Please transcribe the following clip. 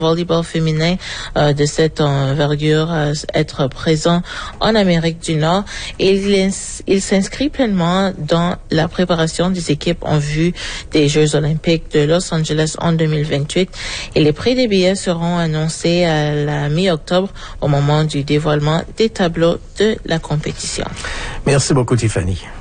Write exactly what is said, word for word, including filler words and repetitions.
volleyball féminin euh, de cette envergure euh, être présent en Amérique du Nord. Et il, il s'inscrit pleinement dans la préparation des équipes en vue des Jeux olympiques de Los Angeles en deux mille vingt-huit. Et les prix des billets seront annoncés à la mi-octobre au moment du dévoilement des tableaux de la compétition. Merci beaucoup, Tiffany.